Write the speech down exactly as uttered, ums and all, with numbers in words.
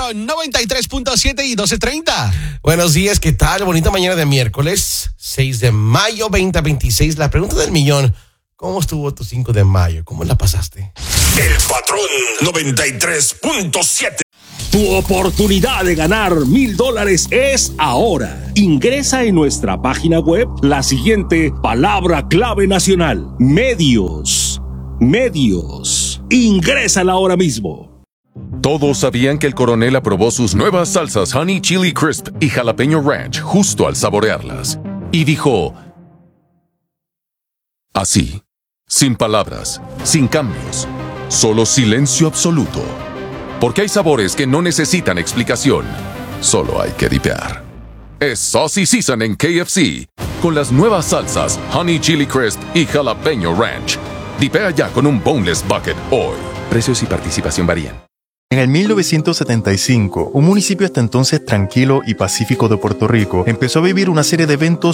noventa y tres punto siete y doce treinta. Buenos días, ¿qué tal? Bonita mañana de miércoles, seis de mayo veinte veintiséis. La pregunta del millón: ¿cómo estuvo tu cinco de mayo? ¿Cómo la pasaste? El patrón noventa y tres punto siete. Tu oportunidad de ganar mil dólares es ahora. Ingresa en nuestra página web la siguiente palabra clave nacional: medios. Medios. Ingrésala ahora mismo. Todos sabían que el coronel aprobó sus nuevas salsas Honey Chili Crisp y Jalapeño Ranch justo al saborearlas. Y dijo así, sin palabras, sin cambios, solo silencio absoluto. Porque hay sabores que no necesitan explicación, solo hay que dipear. Es Saucy Season en K F C, con las nuevas salsas Honey Chili Crisp y Jalapeño Ranch. Dipea ya con un Boneless Bucket hoy. Precios y participación varían. En el mil novecientos setenta y cinco, un municipio hasta entonces tranquilo y pacífico de Puerto Rico empezó a vivir una serie de eventos